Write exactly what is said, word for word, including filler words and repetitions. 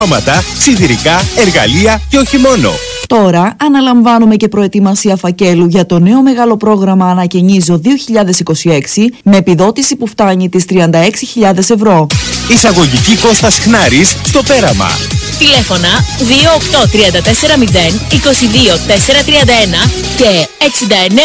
σιδηρικά, εργαλεία και όχι μόνο. Τώρα αναλαμβάνουμε και προετοιμασία φακέλου για το νέο μεγάλο πρόγραμμα Ανακαινίζω δύο χιλιάδες είκοσι έξι με επιδότηση που φτάνει τις τριάντα έξι χιλιάδες ευρώ. Εισαγωγική Κώστας Χνάρης στο Πέραμα. Τηλέφωνα δύο οκτώ τρία τέσσερα μηδέν είκοσι δύο τέσσερα τριάντα ένα και εξήντα εννέα